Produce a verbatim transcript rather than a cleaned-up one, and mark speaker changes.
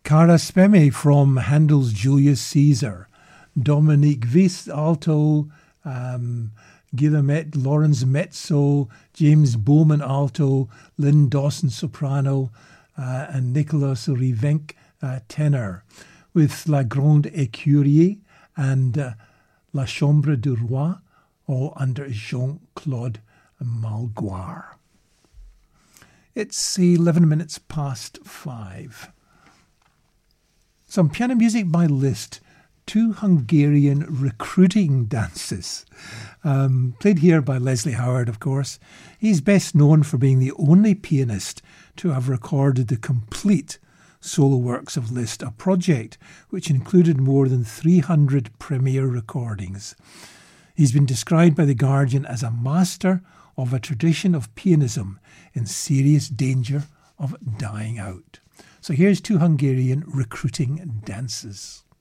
Speaker 1: Cara Spemme from Handel's Julius Caesar, Dominique Weiss, alto, um, Guillemette Lawrence mezzo, James Bowman alto, Lynn Dawson soprano, uh, and Nicolas Rivenc uh, tenor, with La Grande Écurie and uh, La Chambre du Roi, all under Jean-Claude Malgoire. It's eleven minutes past five. Some piano music by Liszt, two Hungarian recruiting dances, um, played here by Leslie Howard, of course. He's best known for being the only pianist to have recorded the complete solo works of Liszt, a project which included more than three hundred premiere recordings. He's been described by The Guardian as a master of a tradition of pianism in serious danger of dying out. So here's two Hungarian recruiting dances.